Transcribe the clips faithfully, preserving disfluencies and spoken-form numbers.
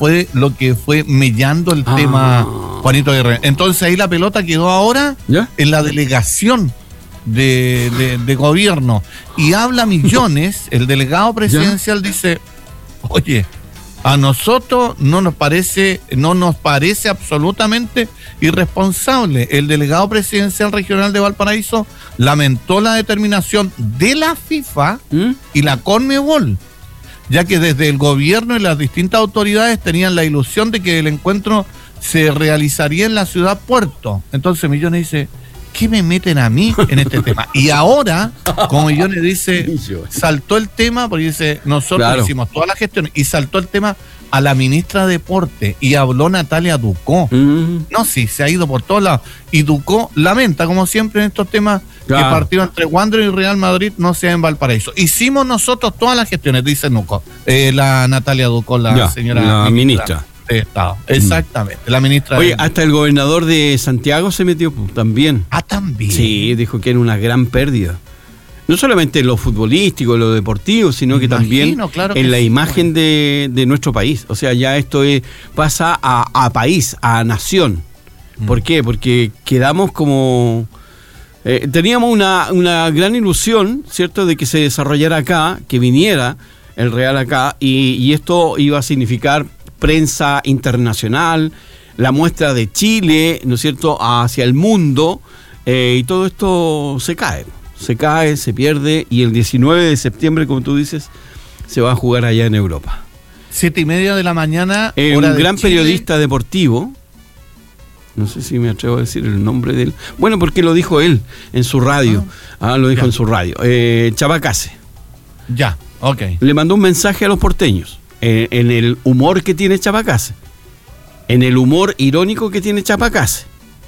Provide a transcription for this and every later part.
fue lo que fue mellando el Ah. tema Juanito Guerrero. Entonces ahí la pelota quedó ahora ¿Ya? en la delegación de, de, de gobierno. Y habla Millones, el delegado presidencial, dice, oye, a nosotros no nos parece, no nos parece absolutamente irresponsable. El delegado presidencial regional de Valparaíso lamentó la determinación de la FIFA ¿Mm? y la CONMEBOL, ya que desde el gobierno y las distintas autoridades tenían la ilusión de que el encuentro se realizaría en la ciudad Puerto. Entonces Millones dice, ¿qué me meten a mí en este tema? Y ahora, como Millones dice, saltó el tema, porque dice, nosotros Claro. hicimos toda la gestión, y saltó el tema a la ministra de Deporte, y habló Natalia Ducó. Mm. No, sí, se ha ido por todos lados. Y Ducó lamenta, como siempre en estos temas, Claro. que partido entre Wander y Real Madrid no sea en Valparaíso. Hicimos nosotros todas las gestiones, dice Nuco, eh, la Natalia Ducó, la Ya, señora la ministra. de Estado. Exactamente, la ministra. Oye, de... hasta el gobernador de Santiago se metió pues, también. Ah, también. Sí, dijo que era una gran pérdida. No solamente en lo futbolístico, en lo deportivo, sino que Imagino, también claro que en la sí. imagen de, de nuestro país. O sea, ya esto es, pasa a, a país, a nación. ¿Por qué? Porque quedamos como... eh, teníamos una, una gran ilusión, ¿cierto?, de que se desarrollara acá, que viniera el Real acá, y, y esto iba a significar prensa internacional, la muestra de Chile, ¿no es cierto?, hacia el mundo, eh, y todo esto se cae. Se cae, se pierde, y el diecinueve de septiembre, como tú dices, se va a jugar allá en Europa. Siete y media de la mañana. Eh, hora un de gran Chile. periodista deportivo, no sé si me atrevo a decir el nombre de él, bueno, porque lo dijo él en su radio, ah, lo dijo Ya. en su radio, eh, Chabacase, Ya, ok. le mandó un mensaje a los porteños, eh, en el humor que tiene Chabacase, en el humor irónico que tiene Chabacase,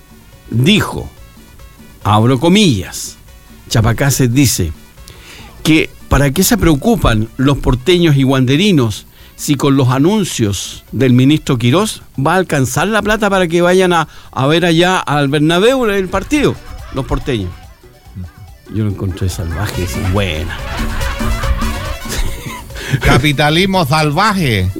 dijo, abro comillas, Chabacase dice que ¿para qué se preocupan los porteños y guanderinos si con los anuncios del ministro Quirós va a alcanzar la plata para que vayan a, a ver allá al Bernabéu el partido, los porteños? Yo lo encontré salvaje, es buena. Capitalismo salvaje.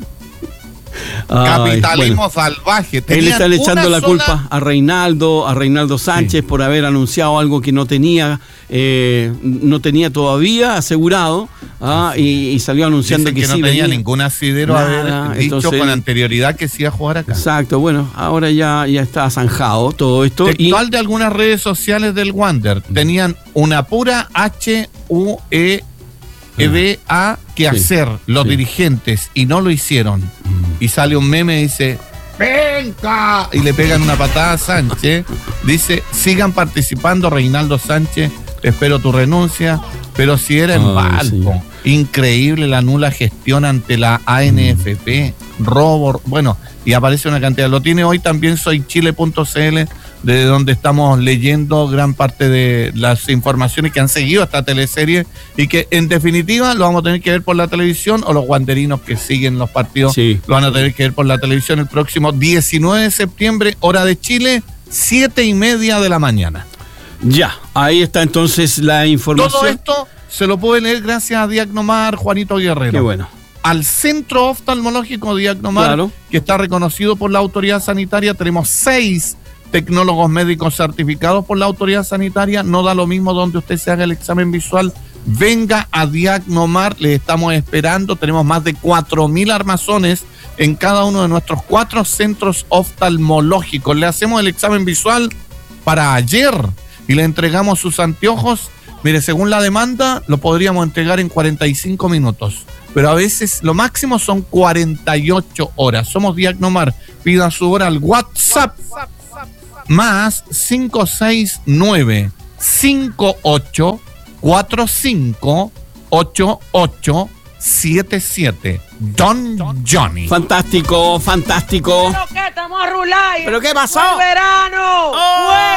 Ay, Capitalismo bueno. salvaje. Él Tenían está echando una la sola- culpa a Reinaldo, a Reinaldo Sánchez por haber anunciado algo que no tenía, eh, no tenía todavía asegurado, ah, y, y salió anunciando Dicen que, que, sí no tenía venía. ningún asidero Nada, haber dicho entonces- con anterioridad que sí iba a jugar acá. Exacto, bueno, ahora ya, ya está zanjado todo esto. Y, Textual de algunas redes sociales del Wander, tenían una pura H U E B A que Sí, hacer los sí. dirigentes y no lo hicieron. Y sale un meme y dice, ¡venga! Y le pegan una patada a Sánchez. Dice, sigan participando, Reinaldo Sánchez, espero tu renuncia. Pero si era en Ay, Valpo. señor. Increíble la nula gestión ante la A N F P. Robo, bueno, y aparece una cantidad. Lo tiene hoy también soychile punto c l, de donde estamos leyendo gran parte de las informaciones que han seguido esta teleserie y que en definitiva lo vamos a tener que ver por la televisión, o los guanderinos que siguen los partidos Sí. lo van a tener que ver por la televisión el próximo diecinueve de septiembre, hora de Chile, siete y media de la mañana. ya, ahí está entonces la información. Todo esto se lo puede leer gracias a Diagnomar Juanito Guerrero. Qué bueno. Al Centro Oftalmológico Diagnomar, Claro. que está reconocido por la autoridad sanitaria. Tenemos seis tecnólogos médicos certificados por la autoridad sanitaria. No da lo mismo donde usted se haga el examen visual. Venga a Diagnomar, le estamos esperando. Tenemos más de cuatro mil armazones en cada uno de nuestros cuatro centros oftalmológicos. Le hacemos el examen visual para ayer y le entregamos sus anteojos. Mire, según la demanda, lo podríamos entregar en cuarenta y cinco minutos. Pero a veces lo máximo son cuarenta y ocho horas. Somos Diagnomar. Pida su hora al WhatsApp. Más cinco seis nueve, cinco ocho cuatro cinco, ocho ocho siete siete. Don Johnny. Fantástico, fantástico. ¿Pero qué? Estamos a rular. ¿Pero qué pasó? ¡Buen verano! ¡Oh! ¡Buen